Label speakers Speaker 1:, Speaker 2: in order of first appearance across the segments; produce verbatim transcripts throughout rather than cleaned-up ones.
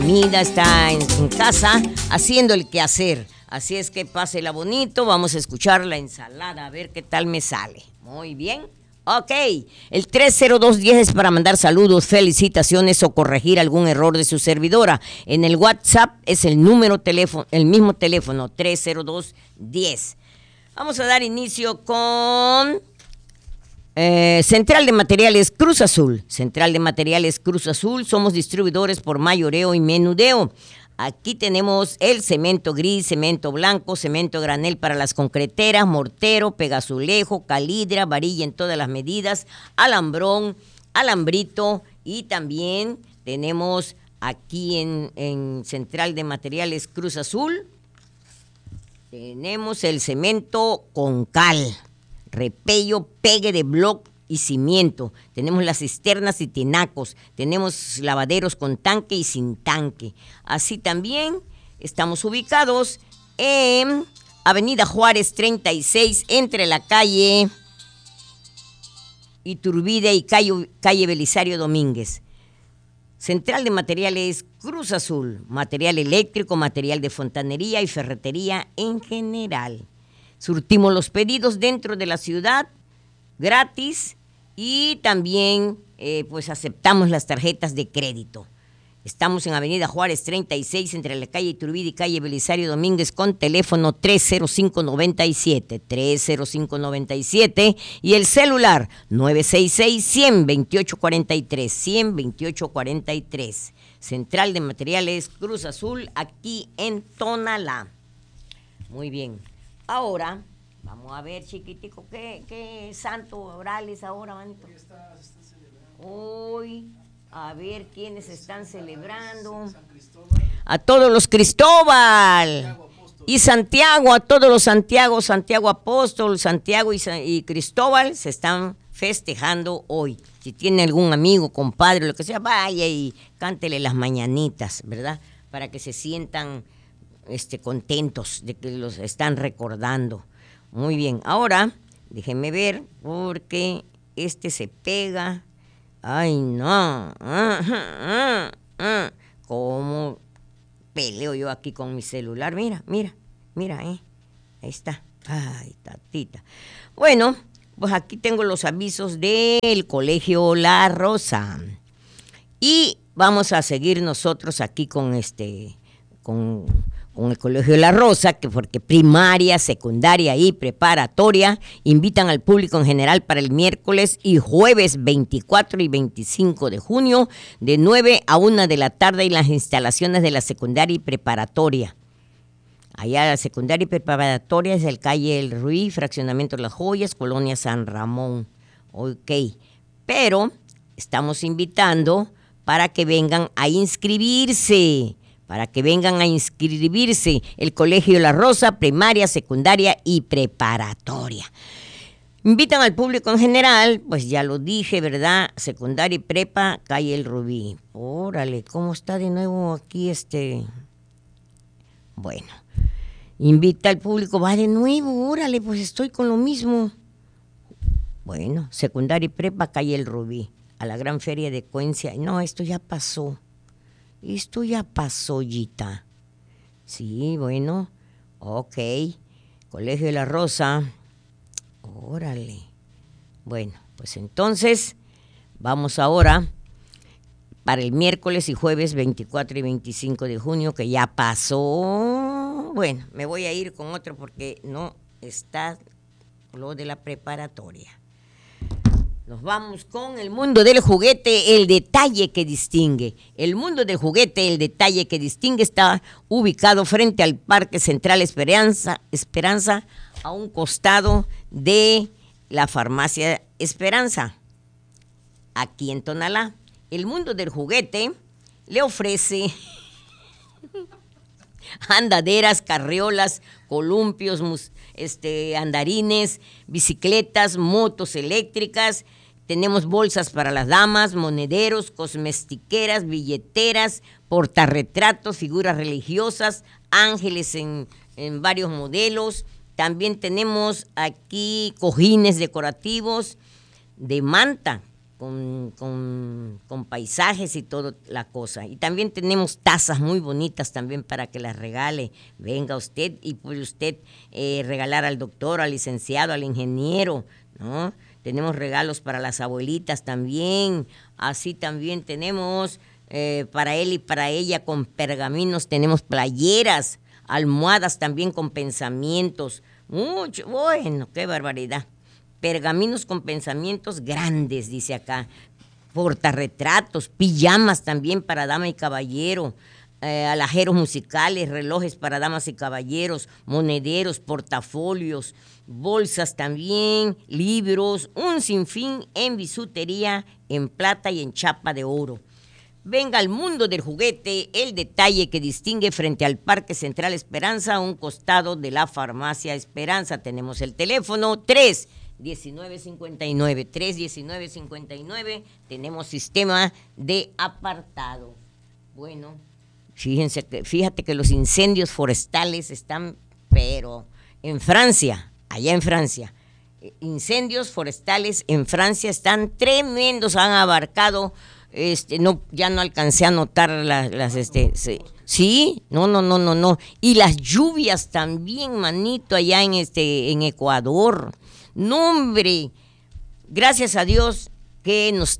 Speaker 1: comida, está en, en casa haciendo el quehacer. Así es que pásela bonito, vamos a escuchar la ensalada, a ver qué tal me sale. Muy bien. Ok, el tres cero dos diez es para mandar saludos, felicitaciones o corregir algún error de su servidora. En el WhatsApp es el número teléfono, el mismo teléfono, tres cero dos diez. Vamos a dar inicio con eh, Central de Materiales Cruz Azul. Central de Materiales Cruz Azul, somos distribuidores por mayoreo y menudeo. Aquí tenemos el cemento gris, cemento blanco, cemento granel para las concreteras, mortero, pegazulejo, calidra, varilla en todas las medidas, alambrón, alambrito y también tenemos aquí en, en Central de Materiales Cruz Azul, tenemos el cemento con cal, repello, pegue de bloc y cimiento. Tenemos las cisternas y tinacos, tenemos lavaderos con tanque y sin tanque. Así también estamos ubicados en Avenida Juárez treinta y seis, entre la calle Iturbide y calle, calle Belisario Domínguez. Central de Materiales Cruz Azul, material eléctrico, material de fontanería y ferretería en general. Surtimos los pedidos dentro de la ciudad gratis y también eh, pues aceptamos las tarjetas de crédito. Estamos en Avenida Juárez treinta y seis, entre la calle Iturbide y calle Belisario Domínguez, con teléfono tres cero cinco nueve siete, tres cero cinco nueve siete y el celular nueve seis seis, uno cero dos ocho cuatro tres, uno cero dos ocho cuatro tres. Central de Materiales Cruz Azul, aquí en Tonalá. Muy bien. Ahora vamos a ver, chiquitico, ¿qué, qué santo orales ahora, manito? Hoy está, se están celebrando. Hoy, a ver quiénes están celebrando. A todos los Cristóbal. Y Santiago, a todos los Santiago, Santiago Apóstol, Santiago y, y Cristóbal se están festejando hoy. Si tiene algún amigo, compadre, lo que sea, vaya y cántele las mañanitas, ¿verdad? Para que se sientan este, contentos de que los están recordando. Muy bien, ahora déjenme ver porque este se pega. Ay, no. Ah, ah, ah. ¿Cómo peleo yo aquí con mi celular? Mira, mira, mira, eh. Ahí está. Ay, tatita. Bueno, pues aquí tengo los avisos del Colegio La Rosa. Y vamos a seguir nosotros aquí con este, con... con el Colegio La Rosa, que porque primaria, secundaria y preparatoria invitan al público en general para el miércoles y jueves veinticuatro y veinticinco de junio de nueve a una de la tarde en las instalaciones de la secundaria y preparatoria. Allá la secundaria y preparatoria es el calle El Ruiz, fraccionamiento Las Joyas, colonia San Ramón. Ok, pero estamos invitando para que vengan a inscribirse. Para que vengan a inscribirse el Colegio La Rosa, primaria, secundaria y preparatoria. Invitan al público en general, pues ya lo dije, ¿verdad? Secundaria y prepa, calle El Rubí. Órale, ¿cómo está de nuevo aquí este? Bueno, invita al público, va de nuevo, órale, pues estoy con lo mismo. Bueno, secundaria y prepa, calle El Rubí, a la gran feria de Cuencia. No, esto ya pasó. Esto ya pasó, Yita. Sí, bueno, ok. Colegio de La Rosa. Órale. Bueno, pues entonces vamos ahora para el miércoles y jueves veinticuatro y veinticinco de junio, que ya pasó. Bueno, me voy a ir con otro porque no está lo de la preparatoria. Nos vamos con el mundo del juguete, el detalle que distingue. El mundo del juguete, el detalle que distingue, está ubicado frente al Parque Central Esperanza, Esperanza, a un costado de la farmacia Esperanza, aquí en Tonalá. El mundo del juguete le ofrece andaderas, carriolas, columpios, este, andarines, bicicletas, motos eléctricas. Tenemos bolsas para las damas, monederos, cosmetiqueras, billeteras, portarretratos, figuras religiosas, ángeles en, en varios modelos. También tenemos aquí cojines decorativos de manta, con, con, con paisajes y toda la cosa. Y también tenemos tazas muy bonitas también para que las regale. Venga usted y puede usted eh, regalar al doctor, al licenciado, al ingeniero, ¿no? Tenemos regalos para las abuelitas también. Así también tenemos eh, para él y para ella con pergaminos, tenemos playeras, almohadas también con pensamientos. Mucho, bueno, qué barbaridad. Pergaminos con pensamientos grandes, dice acá. Portarretratos, pijamas también para dama y caballero, eh, alajeros musicales, relojes para damas y caballeros, monederos, portafolios, bolsas también, libros, un sinfín en bisutería, en plata y en chapa de oro. Venga al mundo del juguete, el detalle que distingue frente al Parque Central Esperanza, a un costado de la Farmacia Esperanza. Tenemos el teléfono tres diecinueve cincuenta y nueve, tres diecinueve cincuenta y nueve. Tenemos sistema de apartado. Bueno, fíjense que, fíjate que los incendios forestales están, pero en Francia, allá en Francia, incendios forestales en Francia están tremendos, han abarcado, este, no, ya no alcancé a notar las, las este, sí, sí, no, no, no, no, no, y las lluvias también, manito, allá en este, en Ecuador. No, hombre, gracias a Dios que nos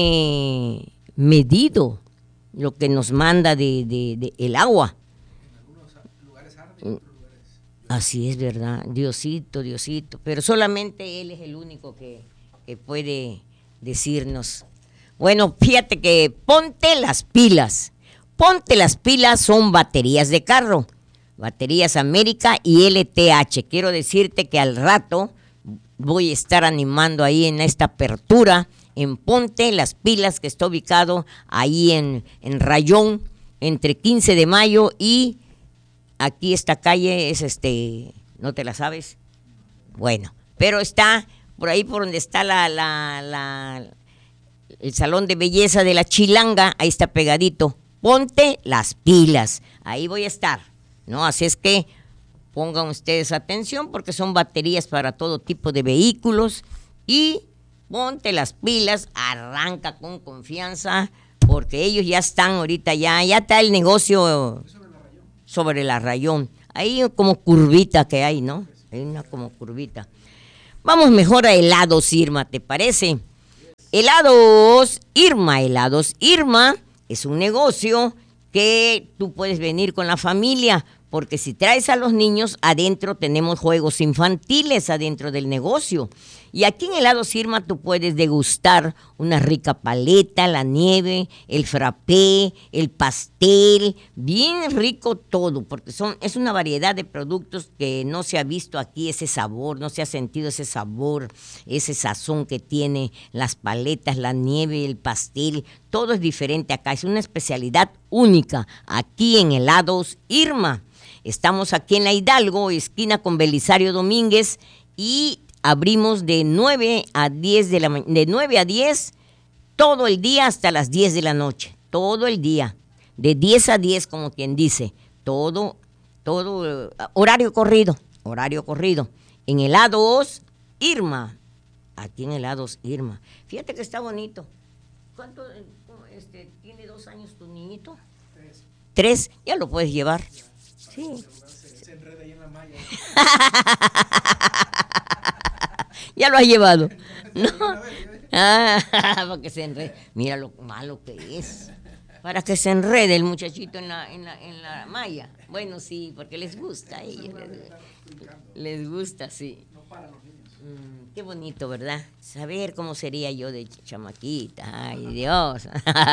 Speaker 1: tiene medido lo que nos manda de, de, de el agua. En algunos lugares arde, en otros lugares. Así es, verdad, Diosito, Diosito, pero solamente Él es el único que, que puede decirnos. Bueno, fíjate que ponte las pilas. Ponte las pilas son baterías de carro, Baterías América y L T H. Quiero decirte que al rato voy a estar animando ahí en esta apertura en Ponte las Pilas, que está ubicado ahí en, en Rayón, entre quince de mayo y aquí esta calle es este, ¿no te la sabes? Bueno, pero está por ahí por donde está la, la, la el salón de belleza de la Chilanga, ahí está pegadito. Ponte las pilas, ahí voy a estar, ¿no? Así es que pongan ustedes atención porque son baterías para todo tipo de vehículos y ponte las pilas, arranca con confianza porque ellos ya están ahorita, ya, ya está el negocio sobre la Rayón. Ahí como curvita que hay, ¿no? Hay una como curvita. Vamos mejor a helados Irma, ¿te parece? Helados Irma, helados Irma es un negocio que tú puedes venir con la familia, porque si traes a los niños, adentro tenemos juegos infantiles adentro del negocio. Y aquí en Helados Irma tú puedes degustar una rica paleta, la nieve, el frappé, el pastel, bien rico todo, porque son, es una variedad de productos que no se ha visto aquí ese sabor, no se ha sentido ese sabor, ese sazón que tiene las paletas, la nieve, el pastel, todo es diferente acá, es una especialidad única aquí en Helados Irma. Estamos aquí en la Hidalgo, esquina con Belisario Domínguez, y abrimos de nueve a diez de la de nueve a diez todo el día hasta las diez de la noche, todo el día, de diez a diez como quien dice, todo todo uh, horario corrido, horario corrido. En Helados Irma, aquí en Helados Irma. Fíjate que está bonito. ¿Cuánto este, tiene dos años tu niñito? Tres. Tres, ya lo puedes llevar. Sí. Se enreda ahí en la malla. Ya lo has llevado. No. Ah, para que se enrede. Mira lo malo que es. Para que se enrede el muchachito en la, en la, en la malla. Bueno, sí, porque les gusta a ellos. Les, les gusta, sí. No para los niños. Mm, qué bonito, ¿verdad? Saber cómo sería yo de chamaquita. Ay, Dios.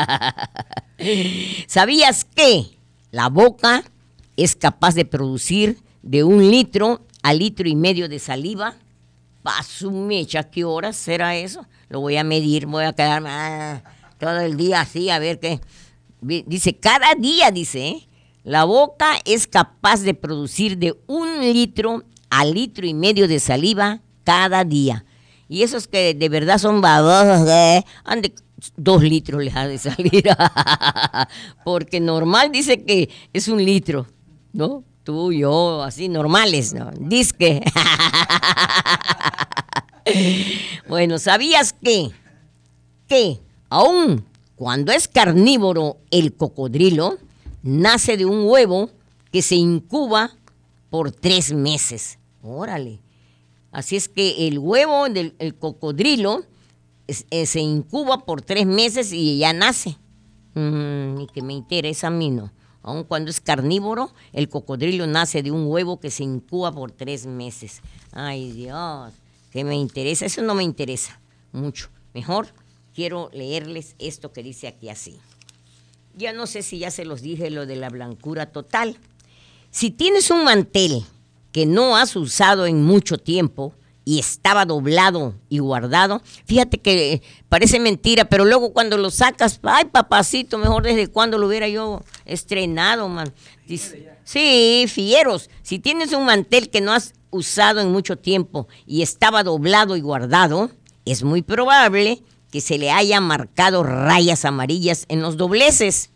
Speaker 1: ¿Sabías que la boca es capaz de producir de un litro a litro y medio de saliva? Pa' su mecha, ¿qué horas será eso? Lo voy a medir, voy a quedarme ah, todo el día así, a ver qué. Dice, cada día, dice, ¿eh? La boca es capaz de producir de un litro a litro y medio de saliva cada día. Y esos que de verdad son babosos, ¿eh? Han de, dos litros les ha de salir. Porque normal dice que es un litro, ¿no? Tú, yo, así normales, ¿no? Disque. Bueno, ¿sabías que que aun cuando es carnívoro el cocodrilo, nace de un huevo que se incuba por tres meses. Órale. Así es que el huevo del el cocodrilo es, es, se incuba por tres meses y ya nace. Mm, y que me interesa a mí, no. Aun cuando es carnívoro, el cocodrilo nace de un huevo que se incuba por tres meses. Ay, Dios, que me interesa. Eso no me interesa mucho. Mejor quiero leerles esto que dice aquí así. Ya no sé si ya se los dije lo de la blancura total. Si tienes un mantel que no has usado en mucho tiempo y estaba doblado y guardado, fíjate que parece mentira, pero luego cuando lo sacas, ay papacito, mejor desde cuando lo hubiera yo estrenado, man. Dice, sí, fieros. Si tienes un mantel que no has usado en mucho tiempo y estaba doblado y guardado, es muy probable que se le haya marcado rayas amarillas en los dobleces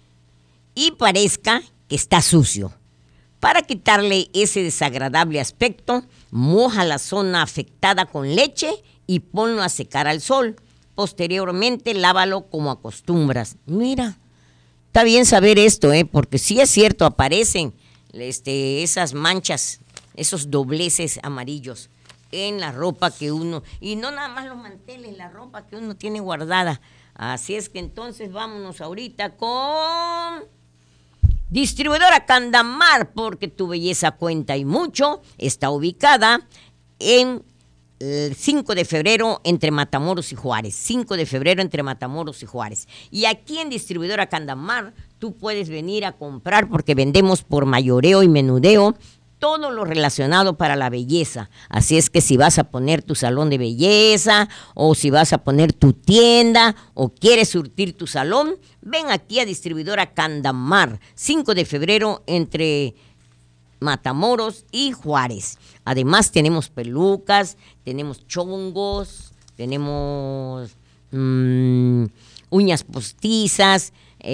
Speaker 1: y parezca que está sucio. Para quitarle ese desagradable aspecto, moja la zona afectada con leche y ponlo a secar al sol. Posteriormente, lávalo como acostumbras. Mira, está bien saber esto, ¿eh? Porque sí es cierto, aparecen este, esas manchas, esos dobleces amarillos en la ropa que uno, y no nada más los manteles, la ropa que uno tiene guardada. Así es que entonces vámonos ahorita con Distribuidora Candamar, porque tu belleza cuenta y mucho. Está ubicada en el cinco de febrero entre Matamoros y Juárez. cinco de febrero entre Matamoros y Juárez. Y aquí en Distribuidora Candamar tú puedes venir a comprar porque vendemos por mayoreo y menudeo todo lo relacionado para la belleza. Así es que si vas a poner tu salón de belleza o si vas a poner tu tienda o quieres surtir tu salón, ven aquí a Distribuidora Candamar, cinco de febrero entre Matamoros y Juárez. Además tenemos pelucas, tenemos chongos, tenemos mmm, uñas postizas,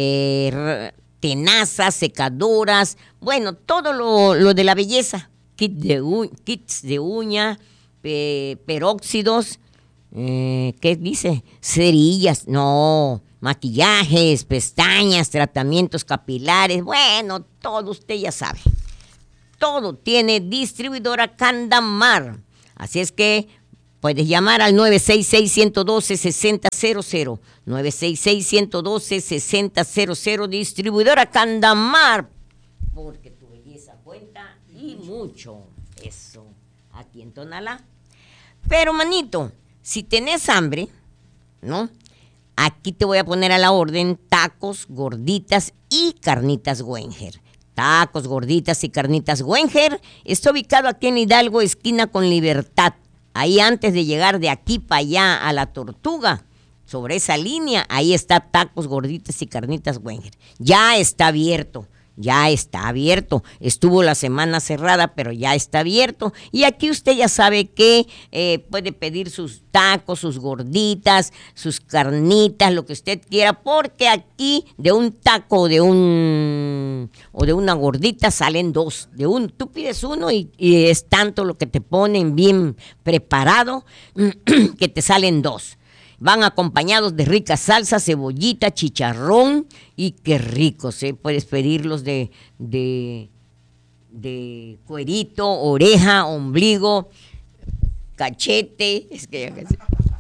Speaker 1: eh, tenazas, secadoras, bueno, todo lo, lo de la belleza, kit de u, kits de uña, pe, peróxidos, eh, ¿qué dice? Cerillas, no, maquillajes, pestañas, tratamientos capilares, bueno, todo usted ya sabe. Todo tiene Distribuidora Candamar. Así es que puedes llamar al nueve seis seis, uno uno dos, seis cero cero cero. nueve seis seis, uno uno dos, seis cero cero cero. Distribuidora Candamar. Porque tu belleza cuenta y mucho. Eso. Aquí en Tonalá. Pero, manito, si tenés hambre, ¿no? Aquí te voy a poner a la orden tacos, gorditas y carnitas Wenger. Tacos, gorditas y carnitas Wenger. Está ubicado aquí en Hidalgo, esquina con Libertad. Ahí antes de llegar de aquí para allá a la Tortuga, sobre esa línea, ahí está tacos, gorditas y carnitas Wenger. Ya está abierto, ya está abierto. Estuvo la semana cerrada, pero ya está abierto. Y aquí usted ya sabe que eh, puede pedir sus tacos, sus gorditas, sus carnitas, lo que usted quiera, porque aquí de un taco o de un o de una gordita salen dos. De un, tú pides uno y, y es tanto lo que te ponen bien preparado que te salen dos. Van acompañados de rica salsa, cebollita, chicharrón y qué ricos, ¿eh? Puedes pedirlos de, de, de cuerito, oreja, ombligo, cachete, es que ya casi,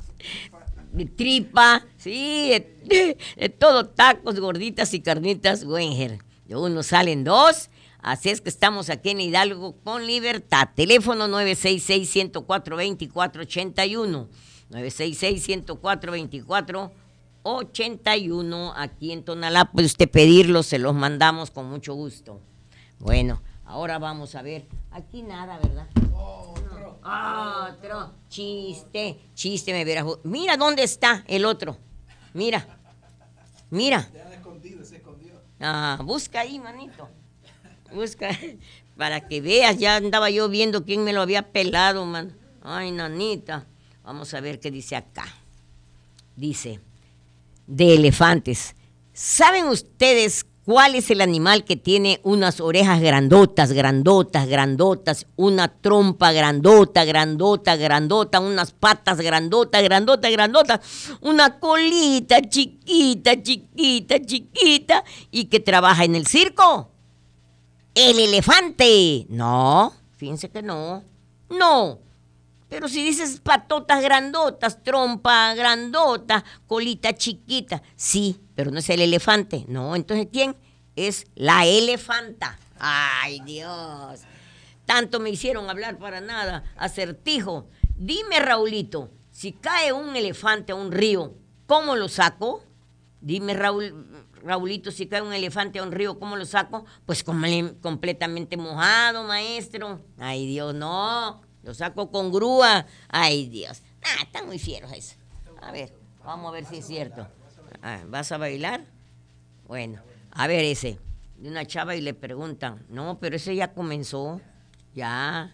Speaker 1: de tripa, sí, de, de todo, tacos, gorditas y carnitas Wenger. De uno salen dos. Así es que estamos aquí en Hidalgo con Libertad. Teléfono nueve seis seis, uno cero cuatro, dos cuatro ocho uno. nueve seis seis, uno cero cuatro, dos cuatro ocho uno. Aquí en Tonalá puede usted pedirlos, se los mandamos con mucho gusto. Bueno, ahora vamos a ver. Aquí nada, ¿verdad? Otro. No. Otro. Chiste, chiste, me verás. Mira dónde está el otro. Mira, mira. Se han escondido, se escondió. Ah, busca ahí, manito. Busca, para que veas, ya andaba yo viendo quién me lo había pelado, man. Ay, nanita. Vamos a ver qué dice acá. Dice, de elefantes. ¿Saben ustedes ¿Cuál es el animal que tiene unas orejas grandotas, grandotas, grandotas, una trompa grandota, grandota, grandota, unas patas grandotas, grandotas, grandotas, una colita chiquita, chiquita, chiquita y que trabaja en el circo? El elefante. No, fíjense que no, no. Pero si dices patotas grandotas, trompa grandota, colita chiquita, sí, pero no es el elefante. No, entonces ¿quién? Es la elefanta. Ay, Dios. Tanto me hicieron hablar para nada. Acertijo. Dime, Raulito, si cae un elefante a un río, ¿cómo lo saco? Dime, Raúl, Raulito, si cae un elefante a un río, ¿cómo lo saco? Pues como completamente mojado, maestro. Ay, Dios, no. Lo saco con grúa. Ay, Dios. Ah, están muy fieros eso. A ver, vamos a ver si es cierto. Ah, ¿vas a bailar? Bueno, a ver ese. De una chava y le preguntan. No, pero ese ya comenzó. Ya.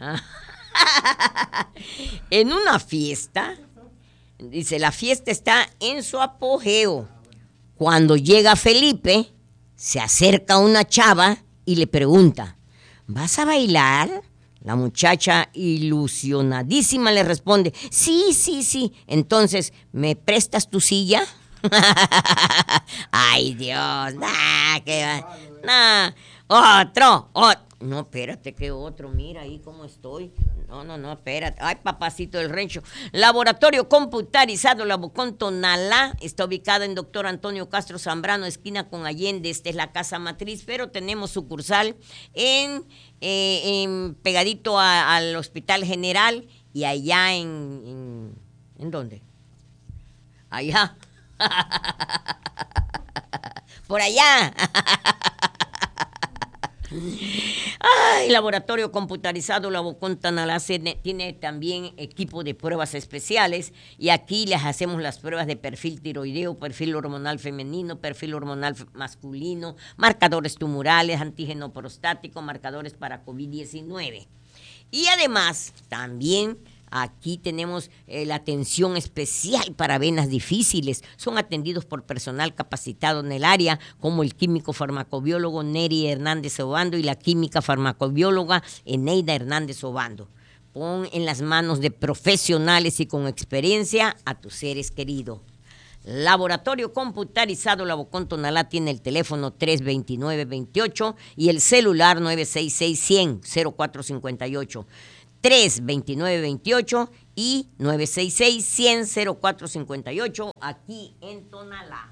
Speaker 1: En una fiesta, dice, la fiesta está en su apogeo. Cuando llega Felipe, se acerca una chava y le pregunta, ¿vas a bailar? La muchacha ilusionadísima le responde, sí, sí, sí. Entonces, ¿me prestas tu silla? Ay, Dios, nah, qué va. Nah, otro, otro. No, espérate, que otro, mira ahí cómo estoy. No, no, no, espérate. Ay, papacito del rancho. Laboratorio Computarizado La Bocón Tonalá está ubicada en Doctor Antonio Castro Zambrano, esquina con Allende. Esta es la casa matriz, pero tenemos sucursal en, eh, en pegadito a, al Hospital General y allá en, en... ¿En dónde? Allá. Por allá. Ay, Laboratorio Computarizado La Bocón Tonalá tiene también equipo de pruebas especiales y aquí les hacemos las pruebas de perfil tiroideo, perfil hormonal femenino, perfil hormonal masculino, marcadores tumorales, antígeno prostático, marcadores para COVID diecinueve. Y además también aquí tenemos eh, la atención especial para venas difíciles. Son atendidos por personal capacitado en el área, como el químico farmacobiólogo Neri Hernández Obando y la química farmacobióloga Eneida Hernández Obando. Pon en las manos de profesionales y con experiencia a tus seres queridos. Laboratorio Computarizado La Bocón Tonalá tiene el teléfono tres dos nueve, veintiocho y el celular nueve seis seis, cien, cero cuatro cinco ocho. tres dos nueve, veintiocho y nueve seis seis, cien, cero cuatro cinco ocho, aquí en Tonalá.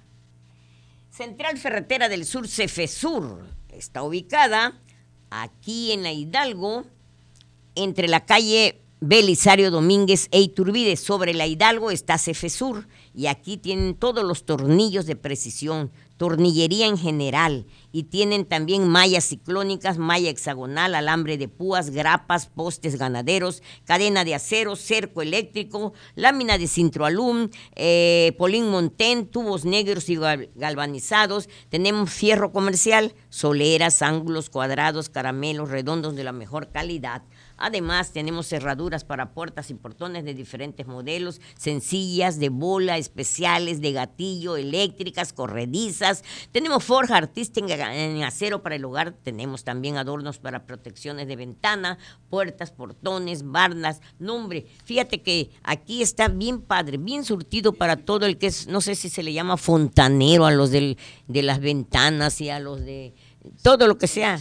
Speaker 1: Central Ferretera del Sur, Cefesur, está ubicada aquí en la Hidalgo, entre la calle Belisario Domínguez e Iturbide. Sobre la Hidalgo está Cefesur y aquí tienen todos los tornillos de precisión, tornillería en general, y tienen también mallas ciclónicas, malla hexagonal, alambre de púas, grapas, postes ganaderos, cadena de acero, cerco eléctrico, lámina de cintroalum, eh, polín montén, tubos negros y galvanizados. Tenemos fierro comercial, soleras, ángulos, cuadrados, caramelos, redondos de la mejor calidad. Además, tenemos cerraduras para puertas y portones de diferentes modelos, sencillas, de bola, especiales, de gatillo, eléctricas, corredizas. Tenemos forja artística en acero para el hogar. Tenemos también adornos para protecciones de ventana, puertas, portones, bardas. No, hombre, fíjate que aquí está bien padre, bien surtido para todo el que es, no sé si se le llama fontanero, a los del, de las ventanas y a los de todo lo que sea.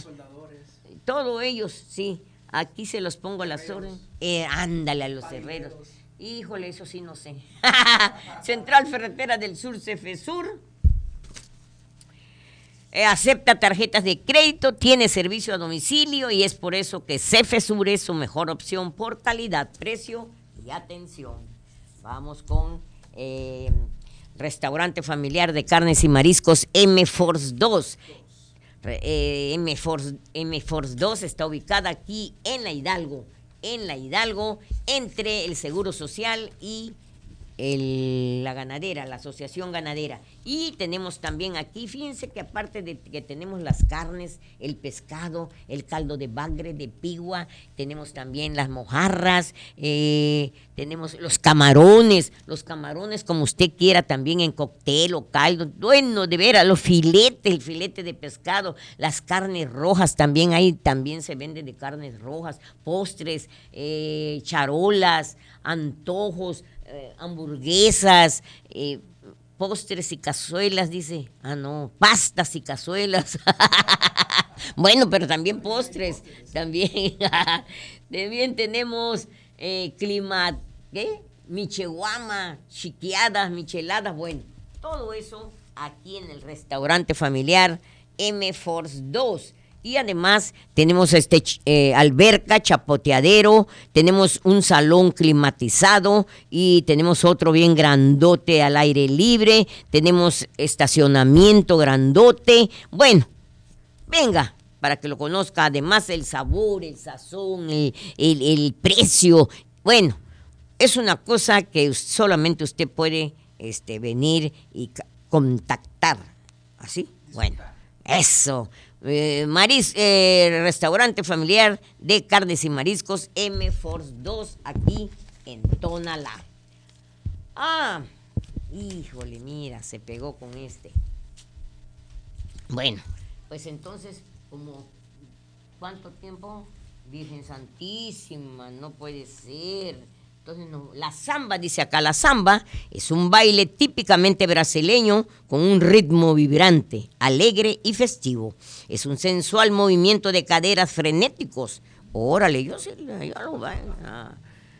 Speaker 1: Todos ellos, sí. Aquí se los pongo a las órdenes. Eh, ándale a los herreros. Híjole, eso sí no sé. Central Ferretera del Sur, Cefesur. Eh, acepta tarjetas de crédito, tiene servicio a domicilio y es por eso que Cefesur es su mejor opción por calidad, precio y atención. Vamos con eh, restaurante familiar de carnes y mariscos M Force dos. Eh, M Force, M Force dos está ubicada aquí en la Hidalgo, en la Hidalgo, entre el Seguro Social y el, la ganadera, la asociación ganadera. Y tenemos también aquí, fíjense que aparte de que tenemos las carnes, el pescado, el caldo de bagre, de pigua, tenemos también las mojarras, eh, tenemos los camarones, los camarones como usted quiera también en cóctel o caldo, bueno, de veras, los filetes, el filete de pescado, las carnes rojas también, ahí también se vende de carnes rojas, postres, eh, charolas, antojos, eh, hamburguesas, eh, postres y cazuelas, dice. Ah, no, pastas y cazuelas. Bueno, pero también postres, también. También tenemos eh, clima, ¿qué? Michehuama, chiqueadas, micheladas, bueno, todo eso aquí en el restaurante familiar M Force dos. Y además tenemos este eh, alberca, chapoteadero, tenemos un salón climatizado y tenemos otro bien grandote al aire libre, tenemos estacionamiento grandote. Bueno, venga, para que lo conozca, además el sabor, el sazón, el, el, el precio. Bueno, es una cosa que solamente usted puede este, venir y contactar. ¿Así? Bueno, eso. Eh, maris, eh, restaurante familiar de carnes y mariscos M Force dos aquí en Tonalá. Ah, híjole, mira, se pegó con este. Bueno, pues entonces, como ¿cuánto tiempo? Virgen Santísima, no puede ser. Entonces, no. La samba, dice acá, la samba es un baile típicamente brasileño con un ritmo vibrante, alegre y festivo. Es un sensual movimiento de caderas frenéticos. Órale, yo sí, ya lo bailo. Ah.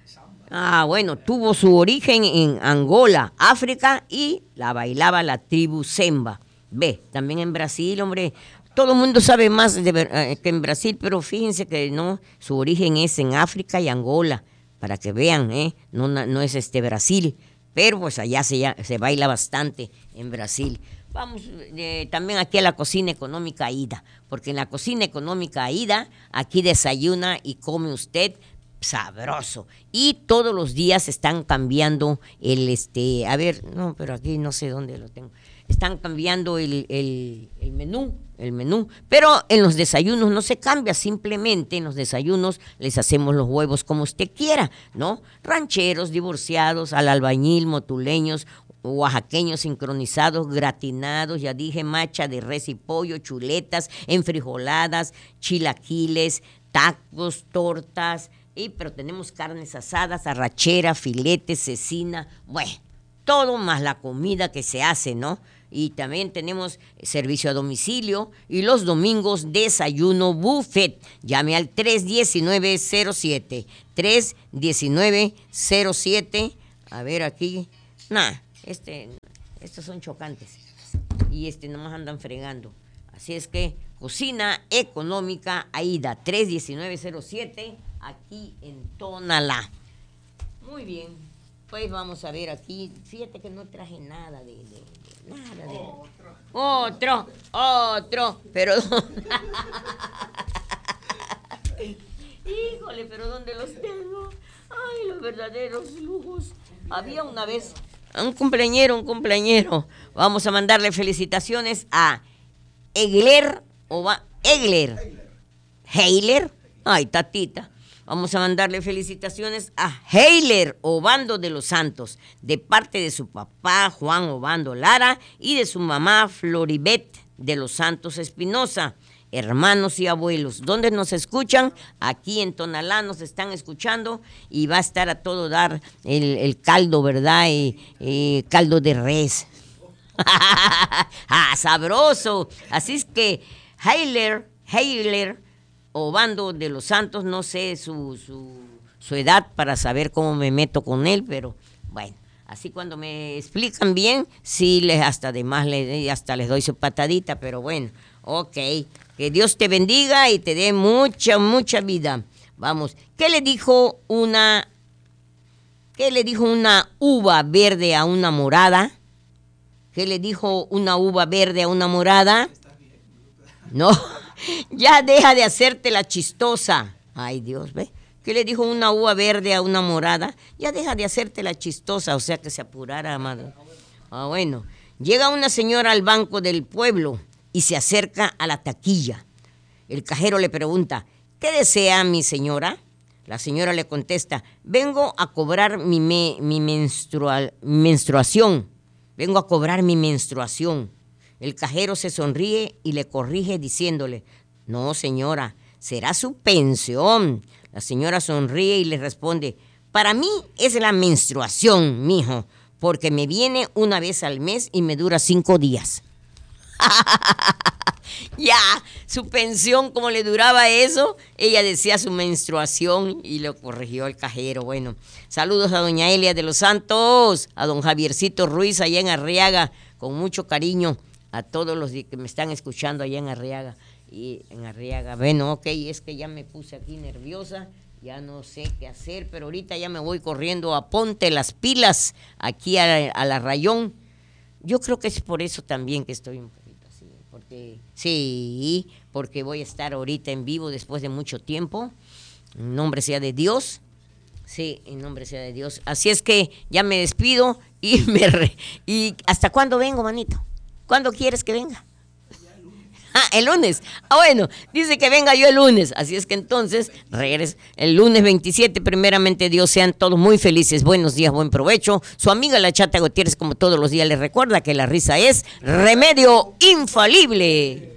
Speaker 1: ah, bueno, tuvo su origen en Angola, África, y la bailaba la tribu Semba. Ve, también en Brasil, hombre, todo el mundo sabe más de, eh, que en Brasil, pero fíjense que no, su origen es en África y Angola. Para que vean, ¿eh? no, no es este Brasil, pero pues allá se, se baila bastante en Brasil. Vamos eh, también aquí a la cocina económica Aida, porque en la cocina económica Aida, aquí desayuna y come usted sabroso. Y todos los días están cambiando el, este, a ver, no, pero aquí no sé dónde lo tengo. Están cambiando el, el, el menú, el menú, pero en los desayunos no se cambia, simplemente en los desayunos les hacemos los huevos como usted quiera, ¿no? Rancheros, divorciados, al albañil, motuleños, oaxaqueños sincronizados, gratinados, ya dije, macha de res y pollo, chuletas, enfrijoladas, chilaquiles, tacos, tortas, y, pero tenemos carnes asadas, arrachera, filetes, cecina, bueno, todo más la comida que se hace, ¿no? Y también tenemos servicio a domicilio y los domingos desayuno buffet. Llame al tres uno nueve cero siete, tres uno nueve cero siete. A ver aquí, nah, este, estos son chocantes y este nomás andan fregando. Así es que cocina económica Aida, tres uno nueve cero siete, aquí en Tonalá. Muy bien. Pues vamos a ver aquí, fíjate que no traje nada de, de, de nada de otro, otro, otro, pero híjole, pero ¿dónde los tengo? Ay, los verdaderos lujos. Había una vez un cumpleañero, un cumpleañero. Vamos a mandarle felicitaciones a Egler o va Egler, Heiler, ay tatita. Vamos a mandarle felicitaciones a Heiler Obando de los Santos, de parte de su papá Juan Obando Lara y de su mamá Floribet de los Santos Espinosa, hermanos y abuelos. ¿Dónde nos escuchan? Aquí en Tonalá nos están escuchando y va a estar a todo dar el, el caldo, ¿verdad? Y, y caldo de res. ¡Ah, sabroso! Así es que Heiler, Heiler Obando de los Santos, no sé su, su, su edad para saber cómo me meto con él, pero bueno, así cuando me explican bien, sí, les, hasta además les, hasta les doy su patadita, pero bueno, ok, que Dios te bendiga y te dé mucha, mucha vida. Vamos, ¿qué le dijo una, qué le dijo una uva verde a una morada? ¿Qué le dijo una uva verde a una morada? No. Ya deja de hacerte la chistosa. Ay, Dios, ve. ¿Qué le dijo una uva verde a una morada? Ya deja de hacerte la chistosa, o sea que se apurara, amado. Ah, bueno. Llega una señora al banco del pueblo y se acerca a la taquilla. El cajero le pregunta, ¿qué desea mi señora? La señora le contesta, vengo a cobrar mi, me, mi menstrual, menstruación. Vengo a cobrar mi menstruación. El cajero se sonríe y le corrige diciéndole, no señora, será su pensión. La señora sonríe y le responde, para mí es la menstruación, mijo, porque me viene una vez al mes y me dura cinco días. Ya, su pensión, como le duraba eso, ella decía su menstruación y lo corrigió el cajero. Bueno, saludos a doña Elia de los Santos, a don Javiercito Ruiz allá en Arriaga, con mucho cariño a todos los que me están escuchando allá en Arriaga. Y en Arriaga, bueno, ok, es que ya me puse aquí nerviosa, ya no sé qué hacer, pero ahorita ya me voy corriendo a Ponte las Pilas, aquí a, a la Rayón. Yo creo que es por eso también que estoy un poquito así, porque sí, porque voy a estar ahorita en vivo después de mucho tiempo, en nombre sea de Dios, sí, en nombre sea de Dios. Así es que ya me despido y me re, y ¿hasta cuándo vengo, manito? ¿Cuándo quieres que venga? Ah, el lunes. Ah, bueno, dice que venga yo el lunes. Así es que entonces, regreso el lunes veintisiete. Primeramente, Dios, sean todos muy felices. Buenos días, buen provecho. Su amiga la Chata Gutiérrez, como todos los días, les recuerda que la risa es remedio infalible.